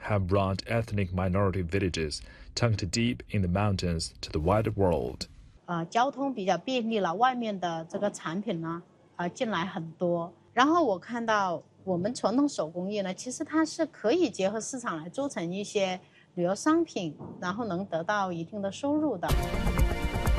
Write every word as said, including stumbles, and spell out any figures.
have brought ethnic minority villages tucked deep in the mountains to the wide world. 呃，交通比较便利了，外面的这个产品呢，呃，进来很多。然后我看到我们传统手工业呢，其实它是可以结合市场来做成一些旅游商品，然后能得到一定的收入的。